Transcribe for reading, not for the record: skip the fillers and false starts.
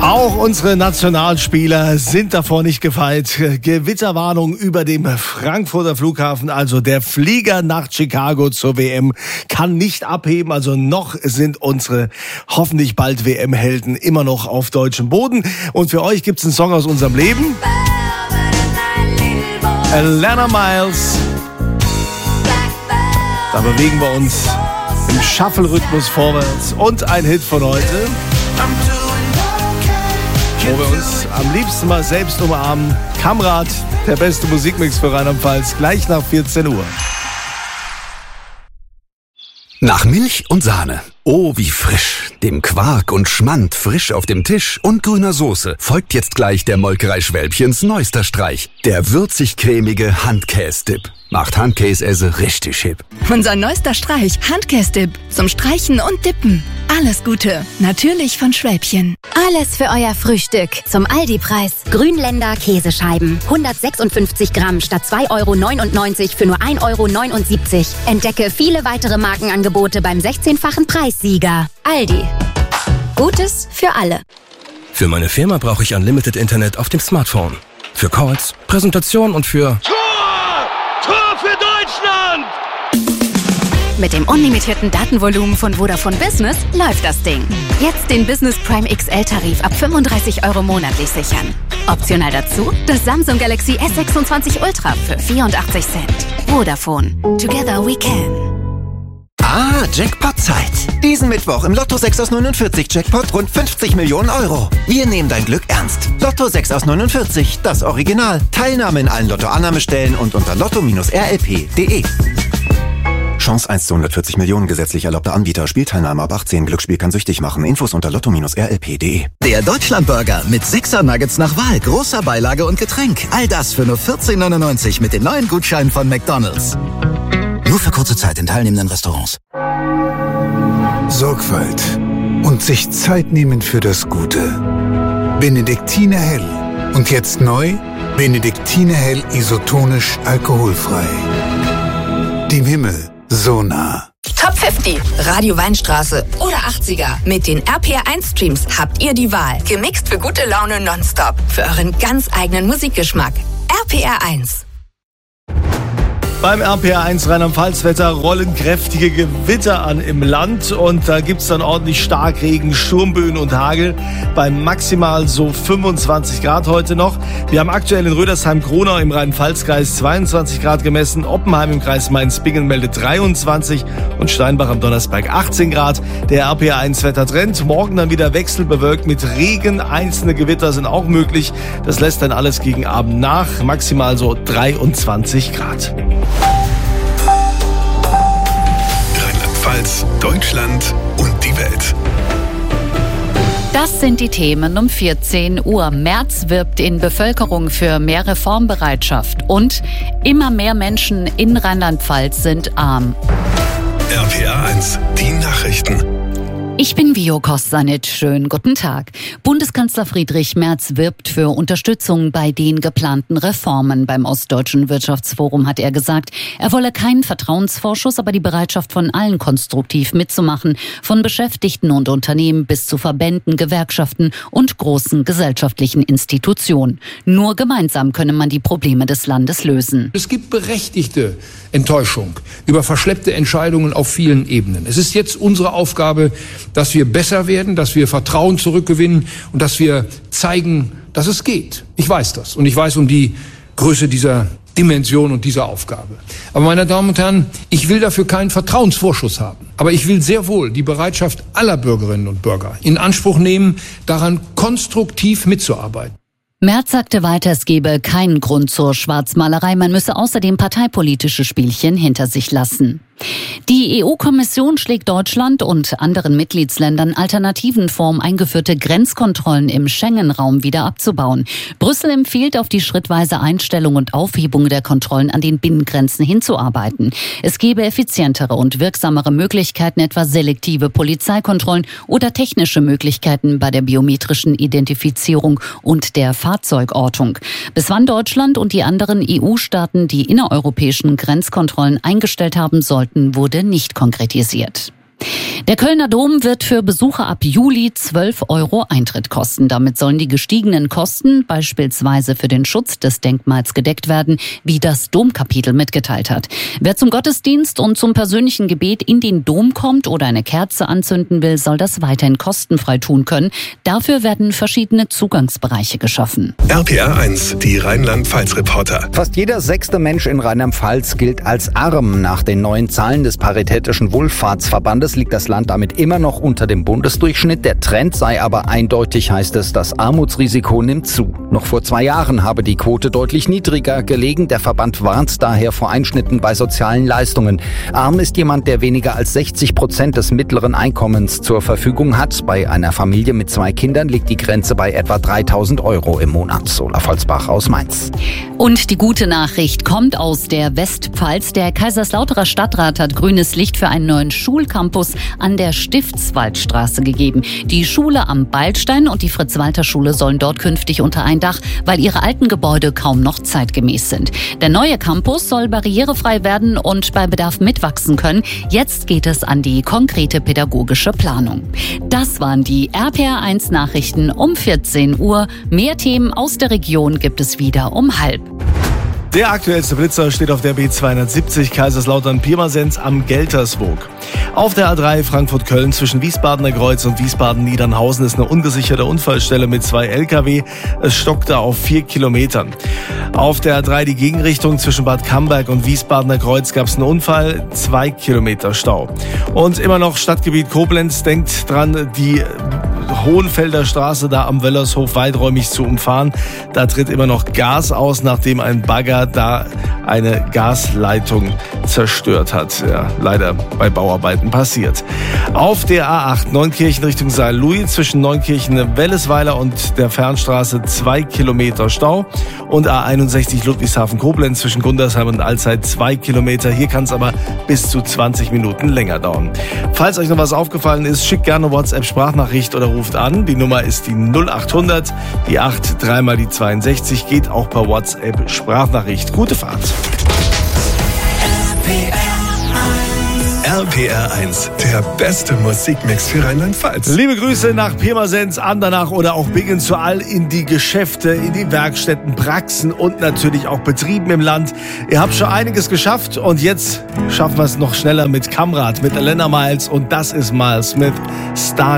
Auch unsere Nationalspieler sind davor nicht gefeit. Gewitterwarnung über dem Frankfurter Flughafen, also der Flieger nach Chicago zur WM kann nicht abheben. Also noch sind unsere hoffentlich bald WM-Helden immer noch auf deutschem Boden. Und für euch gibt's einen Song aus unserem Leben. Alana Miles. Da bewegen wir uns im Shuffle-Rhythmus vorwärts. Und ein Hit von heute, wo wir uns am liebsten mal selbst umarmen. Kamrat, der beste Musikmix für Rheinland-Pfalz, gleich nach 14 Uhr. Nach Milch und Sahne. Oh, wie frisch. Dem Quark und Schmand frisch auf dem Tisch und grüner Soße folgt jetzt gleich der Molkerei Schwälbchens neuester Streich. Der würzig-cremige Handkäse-Dip. Macht Handkäse richtig hip. Unser neuester Streich, Handkäse-Dip. Zum Streichen und Dippen. Alles Gute. Natürlich von Schwälbchen. Alles für euer Frühstück. Zum Aldi-Preis. Grünländer Käsescheiben. 156 Gramm statt 2,99 € für nur 1,79 €. Entdecke viele weitere Markenangebote beim 16-fachen Preissieger. Aldi. Gutes für alle. Für meine Firma brauche ich Unlimited Internet auf dem Smartphone. Für Calls, Präsentation und für... Tor für Deutschland! Mit dem unlimitierten Datenvolumen von Vodafone Business läuft das Ding. Jetzt den Business Prime XL-Tarif ab 35 € monatlich sichern. Optional dazu das Samsung Galaxy S26 Ultra für 84 Cent. Vodafone. Together we can. Jackpot-Zeit. Diesen Mittwoch im Lotto 6 aus 49 Jackpot rund 50 Millionen €. Wir nehmen dein Glück ernst. Lotto 6 aus 49, das Original. Teilnahme in allen Lotto-Annahmestellen und unter lotto-rlp.de. Chance 1 zu 140 Millionen, gesetzlich erlaubter Anbieter. Spielteilnahme ab 18. Glücksspiel kann süchtig machen. Infos unter lotto-rlp.de. Der Deutschlandburger mit 6er Nuggets nach Wahl, großer Beilage und Getränk. All das für nur 14,99 € mit den neuen Gutscheinen von McDonald's. Nur für kurze Zeit in teilnehmenden Restaurants. Sorgfalt und sich Zeit nehmen für das Gute. Benediktiner Hell. Und jetzt neu, Benediktiner Hell isotonisch alkoholfrei. Dem Himmel so nah. Top 50, Radio Weinstraße oder 80er. Mit den RPR1-Streams habt ihr die Wahl. Gemixt für gute Laune nonstop. Für euren ganz eigenen Musikgeschmack. RPR1. Beim RPR1 Rheinland-Pfalz-Wetter rollen kräftige Gewitter an im Land und da gibt's dann ordentlich Starkregen, Sturmböen und Hagel bei maximal so 25 Grad heute noch. Wir haben aktuell in Rödersheim-Kronau im Rhein-Pfalz-Kreis 22 Grad gemessen, Oppenheim im Kreis Mainz-Bingen meldet 23 und Steinbach am Donnersberg 18 Grad. Der RPR1-Wettertrend, morgen dann wieder wechselbewölkt mit Regen, einzelne Gewitter sind auch möglich. Das lässt dann alles gegen Abend nach, maximal so 23 Grad. Rheinland-Pfalz, Deutschland und die Welt. Das sind die Themen um 14 Uhr. Merz wirbt in Bevölkerung für mehr Reformbereitschaft und immer mehr Menschen in Rheinland-Pfalz sind arm. RPR1, die Nachrichten. Ich bin Vio Kostsanitsch. Schönen guten Tag. Bundeskanzler Friedrich Merz wirbt für Unterstützung bei den geplanten Reformen. Beim Ostdeutschen Wirtschaftsforum hat er gesagt, er wolle keinen Vertrauensvorschuss, aber die Bereitschaft von allen konstruktiv mitzumachen, von Beschäftigten und Unternehmen bis zu Verbänden, Gewerkschaften und großen gesellschaftlichen Institutionen. Nur gemeinsam könne man die Probleme des Landes lösen. Es gibt berechtigte Enttäuschung über verschleppte Entscheidungen auf vielen Ebenen. Es ist jetzt unsere Aufgabe, dass wir besser werden, dass wir Vertrauen zurückgewinnen und dass wir zeigen, dass es geht. Ich weiß das und ich weiß um die Größe dieser Dimension und dieser Aufgabe. Aber meine Damen und Herren, ich will dafür keinen Vertrauensvorschuss haben. Aber ich will sehr wohl die Bereitschaft aller Bürgerinnen und Bürger in Anspruch nehmen, daran konstruktiv mitzuarbeiten. Merz sagte weiter, es gebe keinen Grund zur Schwarzmalerei. Man müsse außerdem parteipolitische Spielchen hinter sich lassen. Die EU-Kommission schlägt Deutschland und anderen Mitgliedsländern Alternativen vor, um eingeführte Grenzkontrollen im Schengen-Raum wieder abzubauen. Brüssel empfiehlt, auf die schrittweise Einstellung und Aufhebung der Kontrollen an den Binnengrenzen hinzuarbeiten. Es gebe effizientere und wirksamere Möglichkeiten, etwa selektive Polizeikontrollen oder technische Möglichkeiten bei der biometrischen Identifizierung und der Fahrzeugortung. Bis wann Deutschland und die anderen EU-Staaten die innereuropäischen Grenzkontrollen eingestellt haben sollten, wurde nicht konkretisiert. Der Kölner Dom wird für Besucher ab Juli 12 € Eintritt kosten. Damit sollen die gestiegenen Kosten beispielsweise für den Schutz des Denkmals gedeckt werden, wie das Domkapitel mitgeteilt hat. Wer zum Gottesdienst und zum persönlichen Gebet in den Dom kommt oder eine Kerze anzünden will, soll das weiterhin kostenfrei tun können. Dafür werden verschiedene Zugangsbereiche geschaffen. RPR 1, die Rheinland-Pfalz-Reporter. Fast jeder 6. Mensch in Rheinland-Pfalz gilt als arm. Nach den neuen Zahlen des Paritätischen Wohlfahrtsverbandes liegt das Land damit immer noch unter dem Bundesdurchschnitt. Der Trend sei aber eindeutig, heißt es, das Armutsrisiko nimmt zu. Noch vor 2 Jahren habe die Quote deutlich niedriger gelegen. Der Verband warnt daher vor Einschnitten bei sozialen Leistungen. Arm ist jemand, der weniger als 60% des mittleren Einkommens zur Verfügung hat. Bei einer Familie mit 2 Kindern liegt die Grenze bei etwa 3.000 € im Monat. Olaf Holzbach aus Mainz. Und die gute Nachricht kommt aus der Westpfalz. Der Kaiserslauterer Stadtrat hat grünes Licht für einen neuen Schulcampus an der Stiftswaldstraße gegeben. Die Schule am Beilstein und die Fritz-Walter-Schule sollen dort künftig unter ein Dach, weil ihre alten Gebäude kaum noch zeitgemäß sind. Der neue Campus soll barrierefrei werden und bei Bedarf mitwachsen können. Jetzt geht es an die konkrete pädagogische Planung. Das waren die RPR1 Nachrichten um 14 Uhr. Mehr Themen aus der Region gibt es wieder um 12:30. Der aktuellste Blitzer steht auf der B270 Kaiserslautern-Pirmasens am Gelterswoog. Auf der A3 Frankfurt-Köln zwischen Wiesbadener Kreuz und Wiesbaden-Niedernhausen ist eine ungesicherte Unfallstelle mit 2 LKW. Es stockte auf 4 Kilometern. Auf der A3 die Gegenrichtung zwischen Bad Camberg und Wiesbadener Kreuz gab es einen Unfall, 2 Kilometer Stau. Und immer noch Stadtgebiet Koblenz, denkt dran, die Hohenfelder Straße da am Wöllershof weiträumig zu umfahren. Da tritt immer noch Gas aus, nachdem ein Bagger da eine Gasleitung zerstört hat. Ja, leider bei Bauarbeiten passiert. Auf der A8 Neunkirchen Richtung Saarlouis zwischen Neunkirchen-Wellesweiler und der Fernstraße 2 Kilometer Stau. Und A61 Ludwigshafen-Koblenz zwischen Gundersheim und Alzey 2 Kilometer. Hier kann es aber bis zu 20 Minuten länger dauern. Falls euch noch was aufgefallen ist, schickt gerne WhatsApp-Sprachnachricht oder ruft an. Die Nummer ist die 0800, die 8, 3 mal die 62, geht auch per WhatsApp-Sprachnachricht. Gute Fahrt. RPR 1, der beste Musikmix für Rheinland-Pfalz. Liebe Grüße nach Pirmasens, Andernach oder auch Bingen zu all in die Geschäfte, in die Werkstätten, Praxen und natürlich auch Betrieben im Land. Ihr habt schon einiges geschafft und jetzt schaffen wir es noch schneller mit Kamrad, mit Elena Miles und das ist Miles Smith, Star.